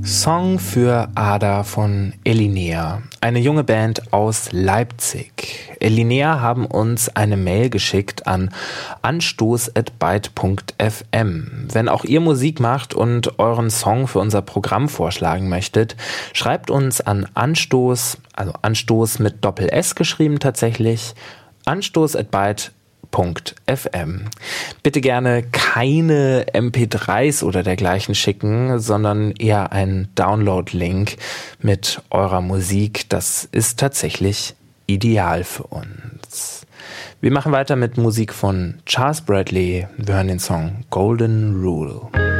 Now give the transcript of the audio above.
Song für Ada von Elinea, eine junge Band aus Leipzig. Elinea haben uns eine Mail geschickt an anstoß@byte.fm. Wenn auch ihr Musik macht und euren Song für unser Programm vorschlagen möchtet, schreibt uns an Anstoß, also Anstoß mit Doppel-S geschrieben tatsächlich, anstoß@byte.fm. Bitte gerne keine MP3s oder dergleichen schicken, sondern eher einen Download-Link mit eurer Musik. Das ist tatsächlich ideal für uns. Wir machen weiter mit Musik von Charles Bradley. Wir hören den Song Golden Rule.